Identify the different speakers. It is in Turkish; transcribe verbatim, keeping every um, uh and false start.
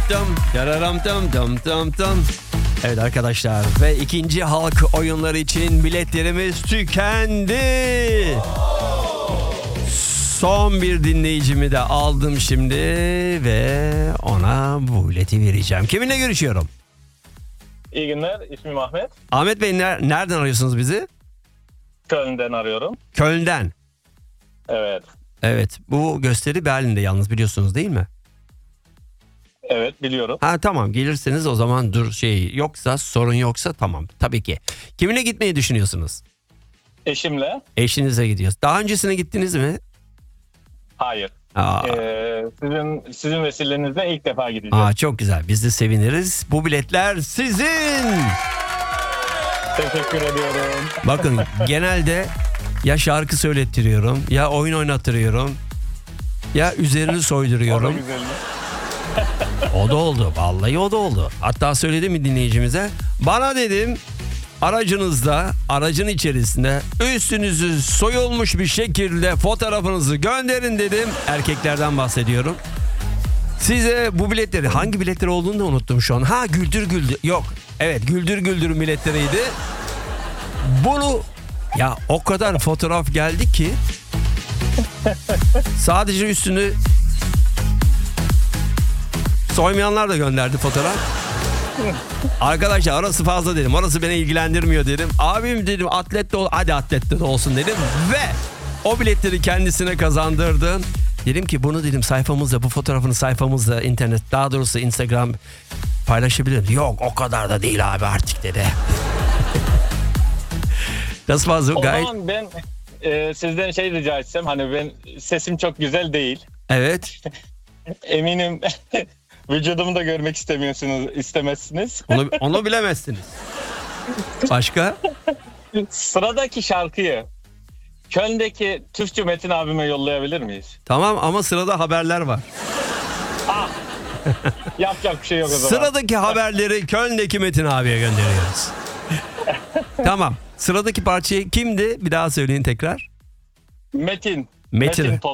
Speaker 1: tam yararam tam tam tam tam. Evet arkadaşlar ve ikinci halk oyunları için biletlerimiz tükendi. Son bir dinleyicimi de aldım şimdi ve ona bu bileti vereceğim. Kiminle görüşüyorum?
Speaker 2: İyi günler, ismim Ahmet.
Speaker 1: Ahmet Bey ner- nereden arıyorsunuz bizi?
Speaker 2: Köln'den arıyorum.
Speaker 1: Köln'den.
Speaker 2: Evet.
Speaker 1: Evet, bu gösteri Berlin'de yalnız biliyorsunuz değil mi?
Speaker 2: Evet, biliyorum.
Speaker 1: Ha tamam, gelirseniz o zaman dur şey yoksa sorun yoksa tamam tabii ki. Kiminle gitmeyi düşünüyorsunuz?
Speaker 2: Eşimle.
Speaker 1: Eşinize gidiyoruz. Daha öncesine gittiniz mi?
Speaker 2: Hayır.
Speaker 1: Aa,
Speaker 2: Ee, sizin sizin vesilenizle ilk defa gideceğim.
Speaker 1: aa, çok güzel, biz de seviniriz. Bu biletler sizin.
Speaker 2: Teşekkür ediyorum.
Speaker 1: Bakın genelde ya şarkı söylettiriyorum ya oyun oynattırıyorum ya üzerini
Speaker 2: O da
Speaker 1: soyduruyorum.
Speaker 2: güzelmiş.
Speaker 1: O da oldu. Vallahi o da oldu. Hatta söyledim mi dinleyicimize? Bana dedim aracınızda, aracın içerisinde üstünüzü soyulmuş bir şekilde fotoğrafınızı gönderin dedim. Erkeklerden bahsediyorum. Size bu biletleri, hangi biletler olduğunu da unuttum şu an. Ha Güldür Güldür. Yok. Evet Güldür Güldür'ün biletleriydi. Bunu ya o kadar fotoğraf geldi ki sadece üstünü soymayanlar da gönderdi fotoğraf. Arkadaşlar orası fazla dedim. Orası beni ilgilendirmiyor dedim. Abim dedim atlette ol, hadi atlette de olsun dedim. Ve o biletleri kendisine kazandırdım. Dedim ki bunu dedim sayfamızda, bu fotoğrafını sayfamızda internet, daha doğrusu Instagram paylaşabilirim. Yok o kadar da değil abi artık dedi. Nasıl fazla
Speaker 2: O
Speaker 1: gayet.
Speaker 2: zaman ben e, sizden şey rica etsem, hani ben sesim çok güzel değil.
Speaker 1: Evet.
Speaker 2: Eminim vücudumu da görmek istemiyorsunuz, istemezsiniz.
Speaker 1: Onu, onu bilemezsiniz. Başka?
Speaker 2: Sıradaki şarkıyı Köln'deki Türkçü Metin abime yollayabilir miyiz?
Speaker 1: Tamam ama sırada haberler var.
Speaker 2: Yapacak bir şey yok o zaman.
Speaker 1: Sıradaki haberleri Köln'deki Metin abiye gönderiyoruz. Tamam. Sıradaki parçayı kimdi? Bir daha söyleyin tekrar.
Speaker 2: Metin.
Speaker 1: Metin.
Speaker 2: Metin